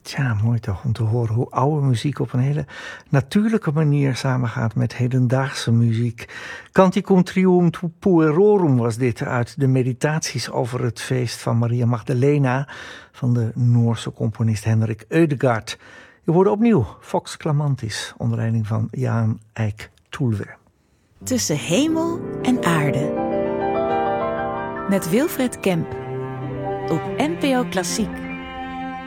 Tja, mooi toch om te horen hoe oude muziek op een hele natuurlijke manier samengaat met hedendaagse muziek. Canticum Trium Puerorum was dit uit de meditaties over het feest van Maria Magdalena van de Noorse componist Henrik Ødegaard. Je hoorde opnieuw Vox Clamantis onder leiding van Jan Eik Tulwe. Tussen hemel en aarde. Met Wilfred Kemp op NPO Klassiek.